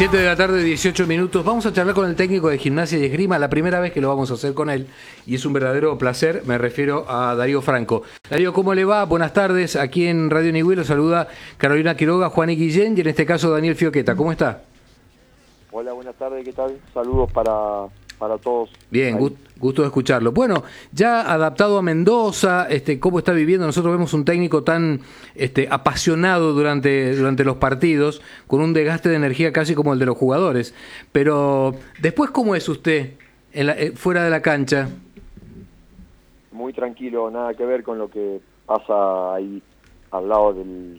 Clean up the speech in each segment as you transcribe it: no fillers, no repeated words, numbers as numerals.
7 de la tarde, 18 minutos. Vamos a charlar con el técnico de Gimnasia y Esgrima, la primera vez que lo vamos a hacer con él, y es un verdadero placer. Me refiero a Darío Franco. Darío, ¿cómo le va? Buenas tardes. Aquí en Radio Nigüey lo saluda Carolina Quiroga, Juan y Guillén, y en este caso Daniel Fioqueta. ¿Cómo está? Hola, buenas tardes, ¿qué tal? Saludos para todos. Bien, gusto de escucharlo. Bueno, ya adaptado a Mendoza, ¿cómo está viviendo? Nosotros vemos un técnico tan apasionado durante los partidos, con un desgaste de energía casi como el de los jugadores. Pero después, ¿cómo es usted fuera de la cancha? Muy tranquilo, nada que ver con lo que pasa ahí al lado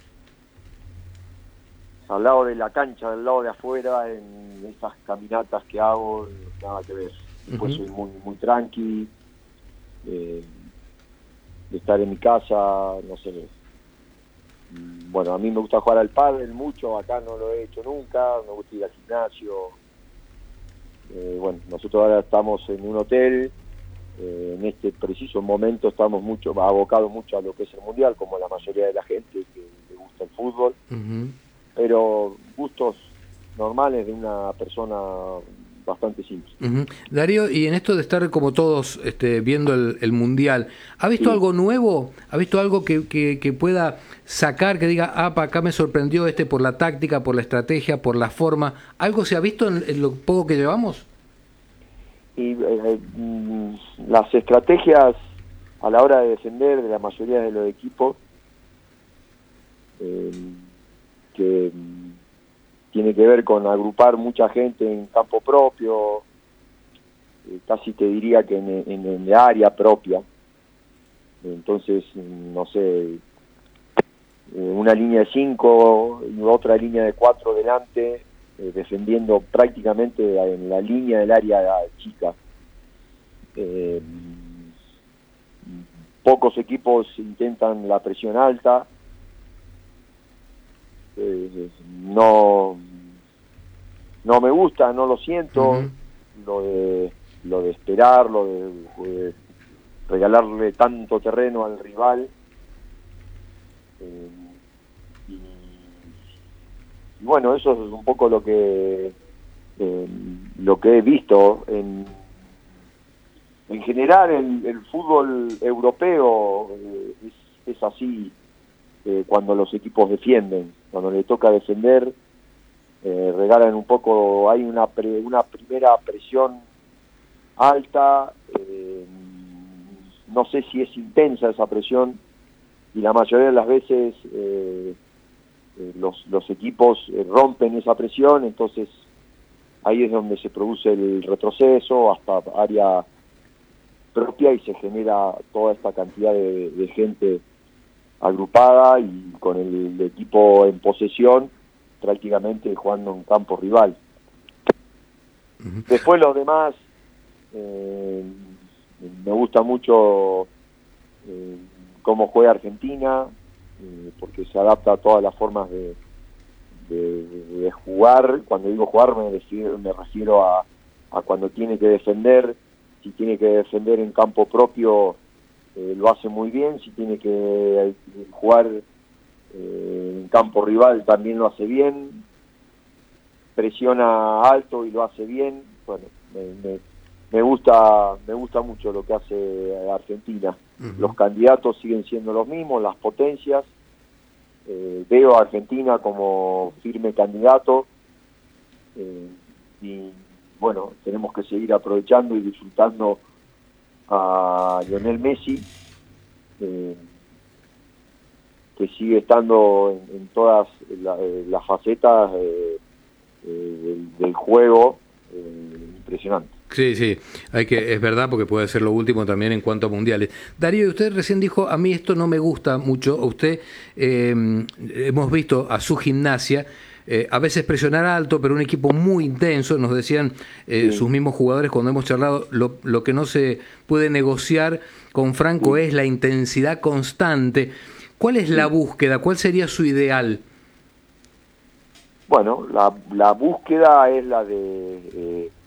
de la cancha, del lado de afuera, en esas caminatas que hago, nada que ver. Después soy muy tranqui, de estar en mi casa, no sé. Bueno, a mí me gusta jugar al pádel mucho, acá no lo he hecho nunca, me gusta ir al gimnasio. Bueno, nosotros ahora estamos en un hotel, en este preciso momento estamos abocados mucho a lo que es el Mundial, como la mayoría de la gente que le gusta el fútbol. Pero gustos normales de una persona bastante simple. Darío, y en esto de estar como todos viendo el Mundial, ¿ha visto algo nuevo? ¿Ha visto algo que pueda sacar, que diga, acá me sorprendió por la táctica, por la estrategia, por la forma? ¿Algo se ha visto en lo poco que llevamos? Y las estrategias a la hora de defender de la mayoría de los equipos, que tiene que ver con agrupar mucha gente en campo propio, casi te diría que en el área propia. Entonces, no sé, una línea de 5 y otra línea de 4 delante, defendiendo prácticamente en la línea del área chica. Pocos equipos intentan la presión alta. No me gusta, no lo siento, lo de esperar, lo de regalarle tanto terreno al rival, y bueno, eso es un poco lo que he visto en general. El fútbol europeo es así. Cuando los equipos defienden, cuando le toca defender, regalan un poco, hay una primera presión alta, no sé si es intensa esa presión, y la mayoría de las veces los equipos rompen esa presión, entonces ahí es donde se produce el retroceso hasta área propia y se genera toda esta cantidad de gente agrupada y con el equipo en posesión, prácticamente jugando en campo rival. Después los demás, me gusta mucho cómo juega Argentina, porque se adapta a todas las formas de jugar. Cuando digo jugar me refiero a cuando tiene que defender. Si tiene que defender en campo propio, lo hace muy bien. Si tiene que jugar en campo rival, también lo hace bien. Presiona alto y lo hace bien. Bueno, me gusta mucho lo que hace Argentina. Los candidatos siguen siendo los mismos, las potencias. Veo a Argentina como firme candidato, y bueno, tenemos que seguir aprovechando y disfrutando a Lionel Messi, que sigue estando en todas las facetas del juego, impresionante. Sí, es verdad, porque puede ser lo último también en cuanto a mundiales. Darío, usted recién dijo, a mí esto no me gusta mucho. Usted, hemos visto a su Gimnasia a veces presionar alto, pero un equipo muy intenso. Nos decían sus mismos jugadores cuando hemos charlado, lo que no se puede negociar con Franco es la intensidad constante. ¿Cuál es la búsqueda? ¿Cuál sería su ideal? Bueno, la búsqueda es la de